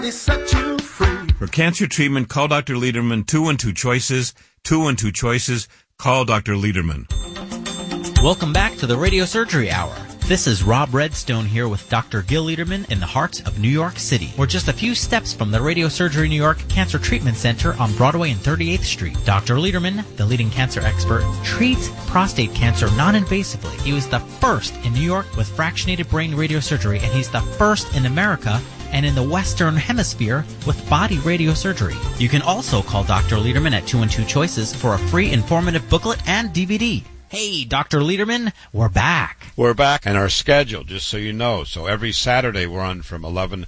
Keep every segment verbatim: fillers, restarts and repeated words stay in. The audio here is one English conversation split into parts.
Set you free. For cancer treatment, call Doctor Lederman. Two and two choices. Two and two choices. Call Doctor Lederman. Welcome back to the Radio Surgery Hour. This is Rob Redstone here with Doctor Gil Lederman in the heart of New York City. We're just a few steps from the Radio Surgery New York Cancer Treatment Center on Broadway and thirty-eighth Street. Doctor Lederman, the leading cancer expert, treats prostate cancer non-invasively. He was the first in New York with fractionated brain radiosurgery, and he's the first in America and in the Western Hemisphere with body radiosurgery. You can also call Doctor Lederman at two and two choices for a free informative booklet and D V D. Hey, Doctor Lederman, we're back. We're back, and our schedule, just so you know. So every Saturday we're on from eleven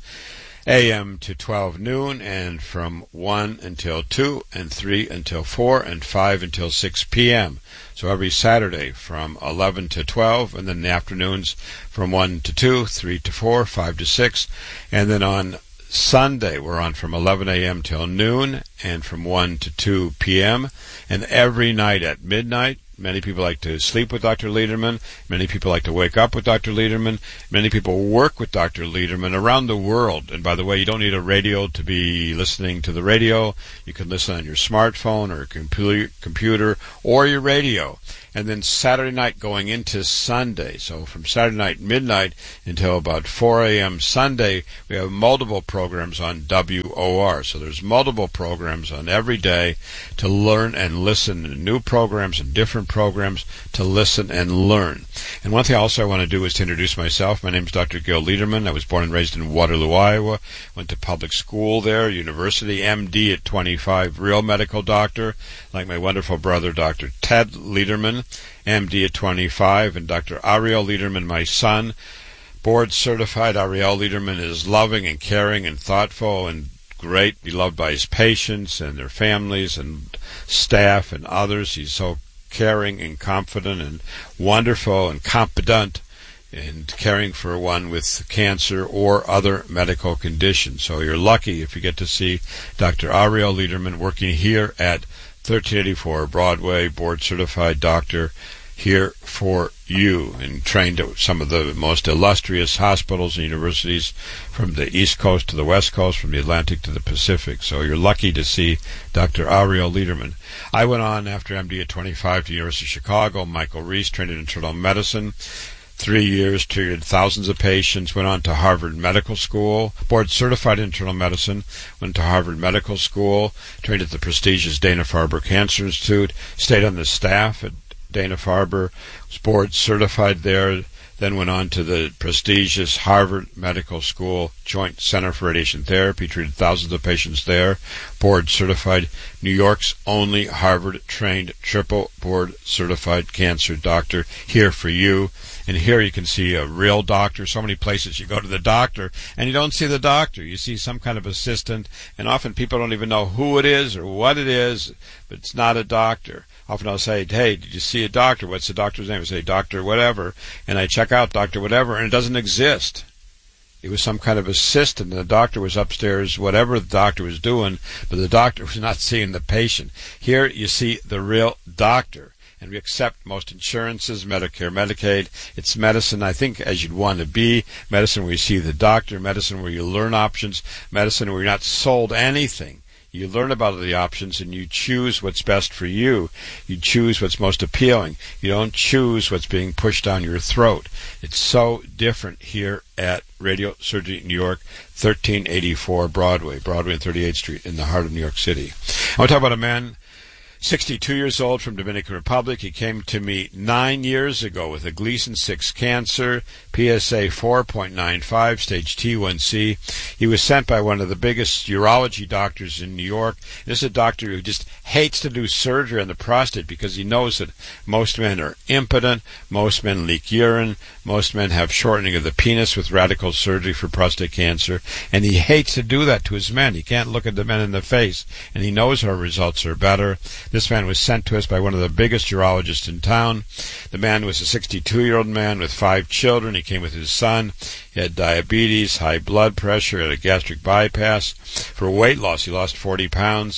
a.m. to twelve noon, and from one until two, and three until four, and five until six p.m. So every Saturday from eleven to twelve, and then in the afternoons from one to two, three to four, five to six, and then on Sunday we're on from eleven a.m. till noon, and from one to two p.m., and every night at midnight. Many people like to sleep with Doctor Lederman. Many people like to wake up with Doctor Lederman. Many people work with Doctor Lederman around the world. And by the way, you don't need a radio to be listening to the radio. You can listen on your smartphone or a compu- computer or your radio. And then Saturday night going into Sunday. So from Saturday night midnight until about four a.m. Sunday, we have multiple programs on W O R. So there's multiple programs on every day to learn and listen to new programs and different programs to listen and learn. And one thing also I want to do is to introduce myself. My name is Doctor Gil Lederman. I was born and raised in Waterloo, Iowa. Went to public school there, university, M D at twenty-five, real medical doctor, like my wonderful brother, Doctor Ted Lederman, M D at twenty-five, and Doctor Ariel Lederman, my son, board certified. Ariel Lederman is loving and caring and thoughtful and great, beloved by his patients and their families and staff and others. He's so caring and confident and wonderful and competent and caring for one with cancer or other medical conditions. So you're lucky if you get to see Doctor Ariel Lederman working here at thirteen eighty-four Broadway, board-certified doctor here for you, and trained at some of the most illustrious hospitals and universities from the East Coast to the West Coast, from the Atlantic to the Pacific. So you're lucky to see Doctor Ariel Lederman. I went on after M D at twenty-five to the University of Chicago. Michael Reese, trained in internal medicine. Three years, treated thousands of patients, went on to Harvard Medical School, board-certified in internal medicine, went to Harvard Medical School, trained at the prestigious Dana-Farber Cancer Institute, stayed on the staff at Dana-Farber, was board-certified there, then went on to the prestigious Harvard Medical School Joint Center for Radiation Therapy, treated thousands of patients there, board-certified, New York's only Harvard-trained triple board-certified cancer doctor here for you. And here you can see a real doctor. So many places you go to the doctor and you don't see the doctor. You see some kind of assistant, and often people don't even know who it is or what it is, but it's not a doctor. Often I'll say, hey, did you see a doctor? What's the doctor's name? I say, Doctor whatever, and I check out Doctor whatever, and it doesn't exist. It was some kind of assistant, and the doctor was upstairs, whatever the doctor was doing, but the doctor was not seeing the patient. Here you see the real doctor. And we accept most insurances, Medicare, Medicaid. It's medicine, I think, as you'd want to be. Medicine where you see the doctor. Medicine where you learn options. Medicine where you're not sold anything. You learn about the options and you choose what's best for you. You choose what's most appealing. You don't choose what's being pushed down your throat. It's so different here at Radio Surgery New York, thirteen eighty-four Broadway, Broadway and thirty-eighth Street in the heart of New York City. I want to talk about a man sixty-two years old from Dominican Republic. He came to me nine years ago with a Gleason six cancer, P S A four point nine five, stage T one C. He was sent by one of the biggest urology doctors in New York. This is a doctor who just hates to do surgery on the prostate because he knows that most men are impotent, most men leak urine, most men have shortening of the penis with radical surgery for prostate cancer, and he hates to do that to his men. He can't look at the men in the face, and he knows our results are better. This man was sent to us by one of the biggest urologists in town. The man was a sixty-two-year-old man with five children. He came with his son. He had diabetes, high blood pressure, had a gastric bypass. For weight loss, he lost forty pounds. His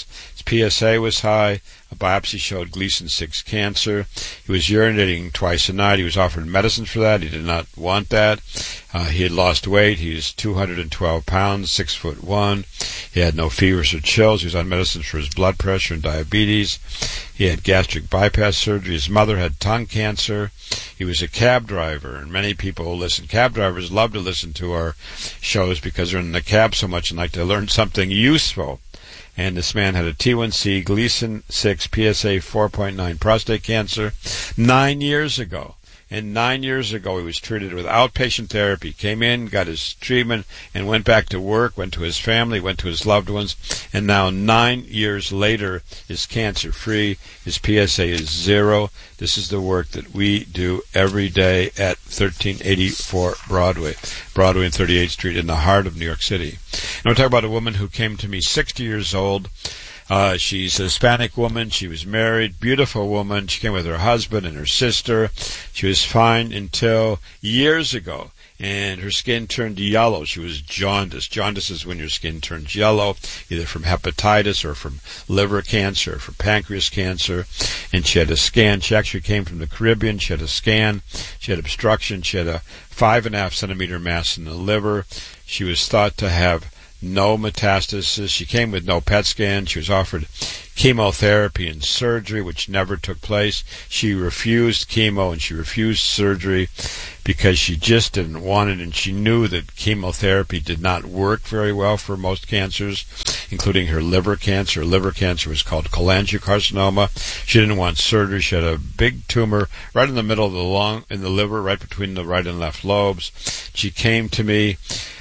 P S A was high. A biopsy showed Gleason six cancer. He was urinating twice a night. He was offered medicine for that. He did not want that. Uh, he had lost weight. He was two hundred twelve pounds, six foot one. He had no fevers or chills. He was on medicine for his blood pressure and diabetes. He had gastric bypass surgery. His mother had tongue cancer. He was a cab driver, and many people listen. Cab drivers love to listen to our shows because they're in the cab so much and like to learn something useful. And this man had a T one C, Gleason six, P S A four point nine, prostate cancer, nine years ago. And nine years ago, he was treated with outpatient therapy, came in, got his treatment, and went back to work, went to his family, went to his loved ones, and now nine years later is cancer-free. His P S A is zero. This is the work that we do every day at thirteen eighty-four Broadway, Broadway and thirty-eighth Street in the heart of New York City. And I'm talking about a woman who came to me sixty years old. Uh, she's a Hispanic woman. She was married, beautiful woman. She came with her husband and her sister. She was fine until years ago, and her skin turned yellow. She was jaundiced. Jaundice is when your skin turns yellow, either from hepatitis or from liver cancer or from pancreas cancer. And she had a scan. She actually came from the Caribbean. She had a scan. She had obstruction. She had a five and a half centimeter mass in the liver. She was thought to have no metastasis. She came with no P E T scan. She was offered chemotherapy and surgery, which never took place. She refused chemo and she refused surgery because she just didn't want it, and she knew that chemotherapy did not work very well for most cancers, including her liver cancer. Her liver cancer was called cholangiocarcinoma. She didn't want surgery. She had a big tumor right in the middle of the lung, in the liver, right between the right and left lobes. She came to me.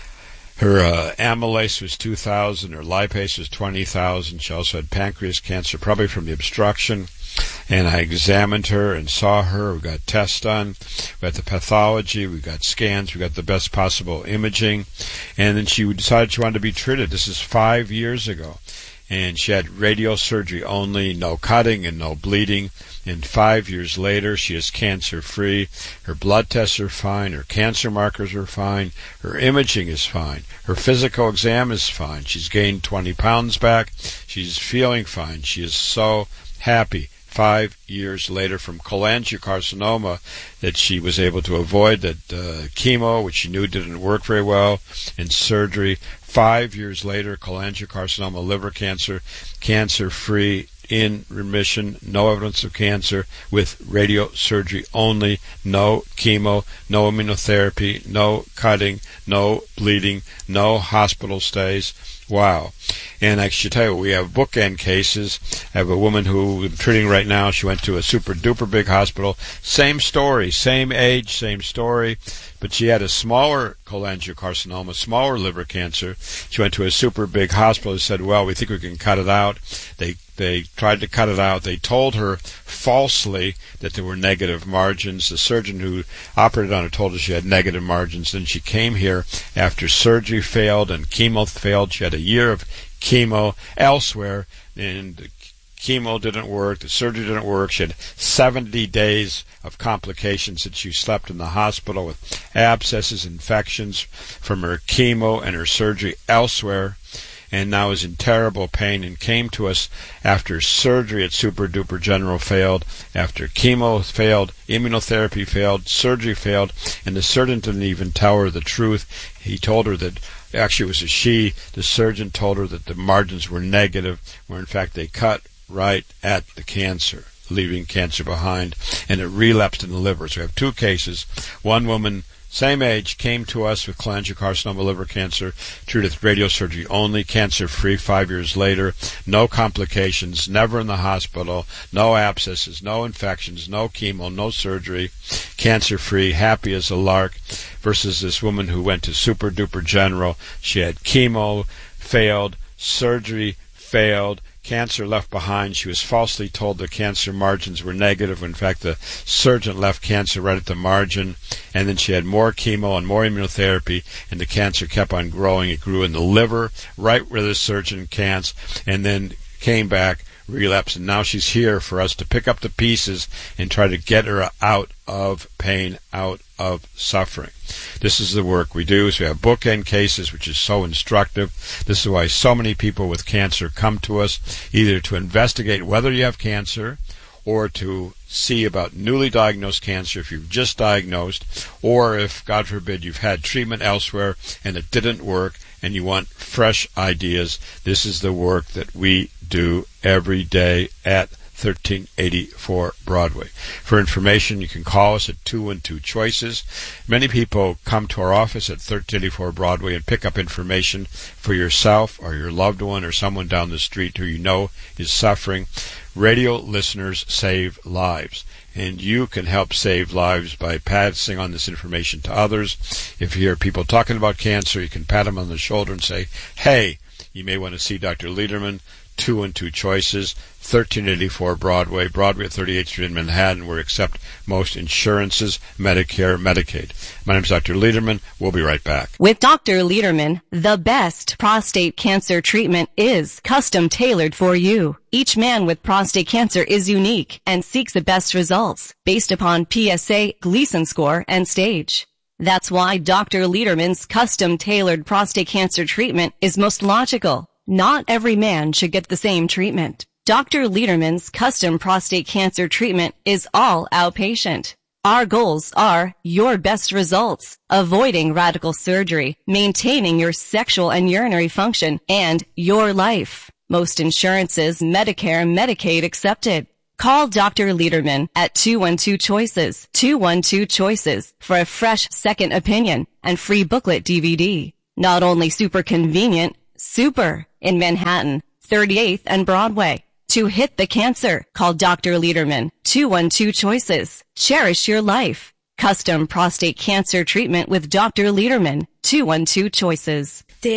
Her uh, amylase was two thousand. Her lipase was twenty thousand. She also had pancreas cancer, probably from the obstruction. And I examined her and saw her. We got tests done. We got the pathology. We got scans. We got the best possible imaging. And then she decided she wanted to be treated. This is five years ago. And she had radiosurgery only, no cutting and no bleeding. And five years later, she is cancer-free. Her blood tests are fine. Her cancer markers are fine. Her imaging is fine. Her physical exam is fine. She's gained twenty pounds back. She's feeling fine. She is so happy. Five years later, from cholangiocarcinoma that she was able to avoid, that uh, chemo, which she knew didn't work very well, and surgery. Five years later, cholangiocarcinoma, liver cancer, cancer-free, in remission, no evidence of cancer, with radiosurgery only, no chemo, no immunotherapy, no cutting, no bleeding, no hospital stays. Wow. And I should tell you, we have bookend cases. I have a woman who I'm treating right now. She went to a super-duper big hospital. Same story, same age, same story. But she had a smaller cholangiocarcinoma, smaller liver cancer. She went to a super big hospital and said, well, we think we can cut it out. They they tried to cut it out. They told her falsely that there were negative margins. The surgeon who operated on her told her she had negative margins. Then she came here after surgery failed and chemo failed. She had a year of chemo elsewhere, and the chemo didn't work. The surgery didn't work. She had seventy days of complications that she slept in the hospital with abscesses, infections from her chemo and her surgery elsewhere, and now is in terrible pain, and came to us after surgery at Super Duper General failed, after chemo failed, immunotherapy failed, surgery failed, and the surgeon didn't even tell her the truth. He told her that, actually it was a she, the surgeon told her that the margins were negative, where in fact they cut right at the cancer, leaving cancer behind, and it relapsed in the liver. So we have two cases. One woman, same age, came to us with cholangiocarcinoma, liver cancer, treated with radiosurgery only, cancer-free five years later, no complications, never in the hospital, no abscesses, no infections, no chemo, no surgery, cancer-free, happy as a lark, versus this woman who went to Super Duper General. She had chemo, failed, surgery, failed, cancer left behind. She was falsely told the cancer margins were negative. In fact, the surgeon left cancer right at the margin. And then she had more chemo and more immunotherapy, and the cancer kept on growing. It grew in the liver, right where the surgeon can't, and then came back relapse, and now she's here for us to pick up the pieces and try to get her out of pain, out of suffering. This is the work we do. So we have bookend cases, which is so instructive. This is why so many people with cancer come to us, either to investigate whether you have cancer, or to see about newly diagnosed cancer if you've just diagnosed, or if, God forbid, you've had treatment elsewhere and it didn't work and you want fresh ideas. This is the work that we do every day at thirteen eighty-four Broadway. For information, you can call us at two one two choices. Many people come to our office at thirteen eighty-four Broadway and pick up information for yourself or your loved one or someone down the street who you know is suffering. Radio listeners save lives, and you can help save lives by passing on this information to others. If you hear people talking about cancer, you can pat them on the shoulder and say, hey, you may want to see Doctor Lederman. Two and two choices, thirteen eighty-four Broadway, Broadway at thirty-eighth Street in Manhattan. We accept most insurances, Medicare, Medicaid. My name is Doctor Lederman. We'll be right back. With Doctor Lederman, the best prostate cancer treatment is custom tailored for you. Each man with prostate cancer is unique and seeks the best results based upon P S A, Gleason score, and stage. That's why Doctor Lederman's custom tailored prostate cancer treatment is most logical. Not every man should get the same treatment. Doctor Lederman's custom prostate cancer treatment is all outpatient. Our goals are your best results, avoiding radical surgery, maintaining your sexual and urinary function, and your life. Most insurances, Medicare, Medicaid accepted. Call Doctor Lederman at two one two choices, two one two choices for a fresh second opinion and free booklet D V D. Not only super convenient, super in Manhattan, thirty-eighth and Broadway. To hit the cancer, call Doctor Lederman, two one two choices. Cherish your life. Custom prostate cancer treatment with Doctor Lederman, two one two choices.